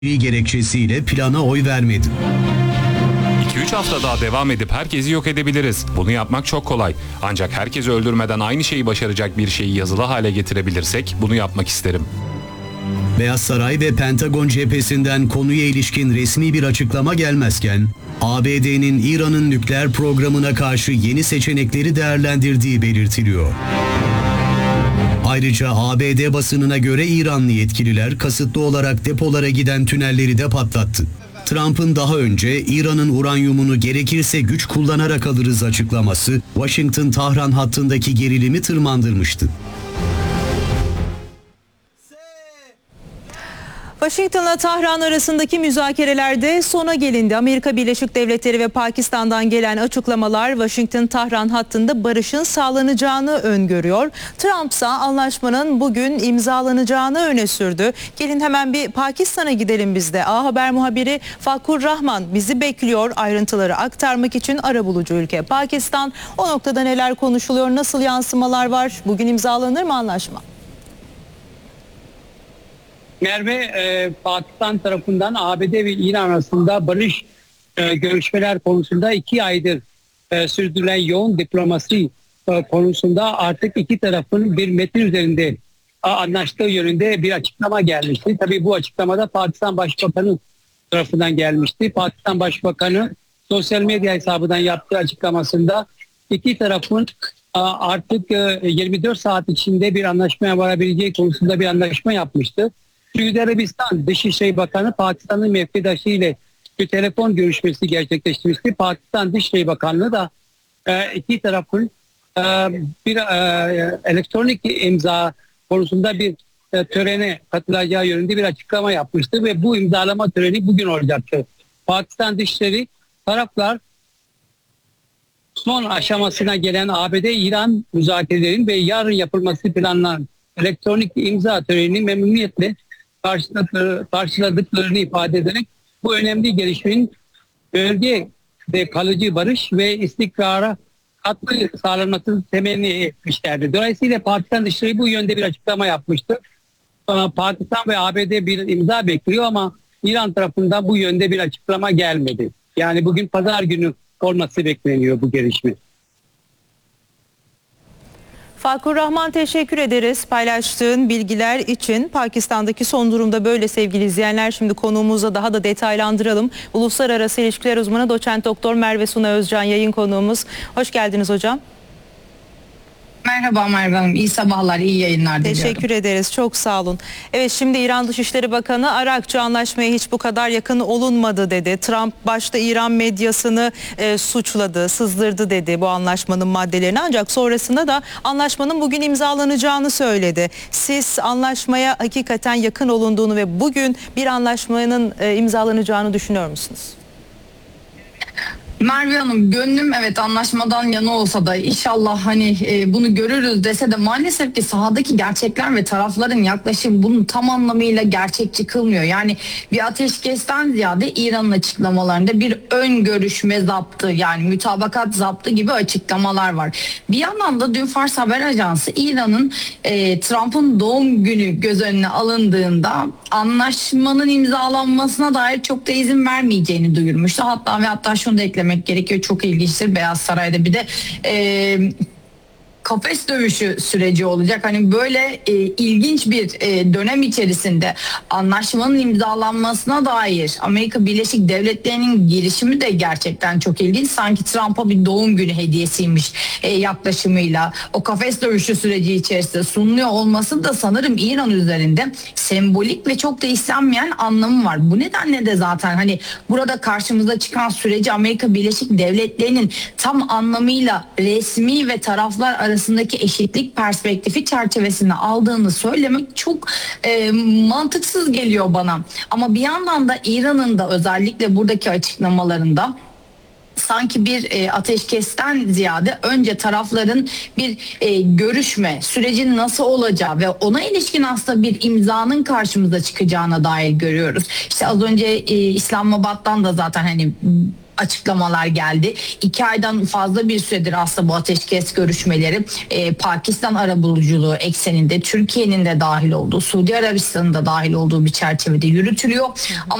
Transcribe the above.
gerekçesiyle plana oy vermedi. 2-3 hafta daha devam edip herkesi yok edebiliriz. Bunu yapmak çok kolay. Ancak herkesi öldürmeden aynı şeyi başaracak bir şeyi yazılı hale getirebilirsek bunu yapmak isterim. Beyaz Saray ve Pentagon cephesinden konuya ilişkin resmi bir açıklama gelmezken, ABD'nin İran'ın nükleer programına karşı yeni seçenekleri değerlendirdiği belirtiliyor. Ayrıca ABD basınına göre İranlı yetkililer kasıtlı olarak depolara giden tünelleri de patlattı. Trump'ın daha önce İran'ın uranyumunu gerekirse güç kullanarak alırız açıklaması, Washington-Tahran hattındaki gerilimi tırmandırmıştı. Washington'la Tahran arasındaki müzakerelerde sona gelindi. Amerika Birleşik Devletleri ve Pakistan'dan gelen açıklamalar Washington-Tahran hattında barışın sağlanacağını öngörüyor. Trump ise anlaşmanın bugün imzalanacağını öne sürdü. Gelin hemen bir Pakistan'a gidelim biz de. A Haber muhabiri Fakur Rahman bizi bekliyor. Ayrıntıları aktarmak için arabulucu ülke Pakistan. O noktada neler konuşuluyor, nasıl yansımalar var? Bugün imzalanır mı anlaşma? Merve, Pakistan tarafından ABD ve İran arasında barış görüşmeler konusunda 2 aydır sürdürülen yoğun diplomasi konusunda artık iki tarafın bir metin üzerinde anlaştığı yönünde bir açıklama gelmişti. Tabii bu açıklamada Pakistan Başbakanı tarafından gelmişti. Pakistan Başbakanı sosyal medya hesabından yaptığı açıklamasında iki tarafın artık 24 saat içinde bir anlaşmaya varabileceği konusunda bir anlaşma yapmıştı. Suudi Arabistan Dışişleri Bakanı Pakistan'ın mevkidaşı ile bir telefon görüşmesi gerçekleştirmişti. Pakistan Dışişleri Bakanlığı da iki tarafın bir elektronik imza konusunda bir törene katılacağı yönünde bir açıklama yapmıştı ve bu imzalama töreni bugün olacaktı. Pakistan Dışişleri taraflar son aşamasına gelen ABD-İran müzakerelerin ve yarın yapılması planlanan elektronik imza törenini memnuniyetle karşıladıklarını ifade ederek bu önemli gelişmenin bölgede kalıcı barış ve istikrara katkı sağlanmasını temenni etmişlerdi. Dolayısıyla Pakistan Dışişleri bu yönde bir açıklama yapmıştı. Pakistan ve ABD bir imza bekliyor ama İran tarafından bu yönde bir açıklama gelmedi. Yani bugün pazar günü olması bekleniyor bu gelişme. Fakur Rahman, teşekkür ederiz paylaştığın bilgiler için. Pakistan'daki son durumda böyle sevgili izleyenler. Şimdi konuğumuzla daha da detaylandıralım. Uluslararası İlişkiler Uzmanı Doçent Doktor Merve Suna Özcan yayın konuğumuz. Hoş geldiniz hocam. Merhaba Merve Hanım, iyi sabahlar, iyi yayınlar diliyorum. Teşekkür ederiz, çok sağ olun. Evet, şimdi İran Dışişleri Bakanı Arakçı anlaşmaya hiç bu kadar yakın olunmadı dedi. Trump başta İran medyasını suçladı, sızdırdı dedi bu anlaşmanın maddelerini. Ancak sonrasında da anlaşmanın bugün imzalanacağını söyledi. Siz anlaşmaya hakikaten yakın olunduğunu ve bugün bir anlaşmanın imzalanacağını düşünüyor musunuz? Merve Hanım, gönlüm evet anlaşmadan yana olsa da inşallah hani bunu görürüz dese de maalesef ki sahadaki gerçekler ve tarafların yaklaşımı bunun tam anlamıyla gerçekçi kılmıyor. Yani bir ateşkesten ziyade İran'ın açıklamalarında bir ön görüşme zaptı, yani mütabakat zaptı gibi açıklamalar var. Bir yandan da dün Fars Haber Ajansı İran'ın Trump'ın doğum günü göz önüne alındığında anlaşmanın imzalanmasına dair çok da izin vermeyeceğini duyurmuştu. Hatta şunu da eklemek gerekiyor, çok ilginçtir. Beyaz Saray'da bir de kafes dövüşü süreci olacak. Hani böyle ilginç bir dönem içerisinde anlaşmanın imzalanmasına dair Amerika Birleşik Devletleri'nin girişimi de gerçekten çok ilginç. Sanki Trump'a bir doğum günü hediyesiymiş yaklaşımıyla o kafes dövüşü süreci içerisinde sunuluyor olması da sanırım İran üzerinde sembolik ve çok da istenmeyen anlamı var. Bu nedenle de zaten hani burada karşımıza çıkan süreci Amerika Birleşik Devletleri'nin tam anlamıyla resmi ve taraflar arasındaki eşitlik perspektifi çerçevesinde aldığını söylemek çok mantıksız geliyor bana. Ama bir yandan da İran'ın da özellikle buradaki açıklamalarında sanki bir ateşkesten ziyade önce tarafların bir görüşme sürecin nasıl olacağı ve ona ilişkin aslında bir imzanın karşımıza çıkacağına dair görüyoruz. İşte az önce İslamabad'dan da zaten hani açıklamalar geldi. 2 aydan fazla bir süredir aslında bu ateşkes görüşmeleri Pakistan arabuluculuğu ekseninde Türkiye'nin de dahil olduğu, Suudi Arabistan'ın da dahil olduğu bir çerçevede yürütülüyor.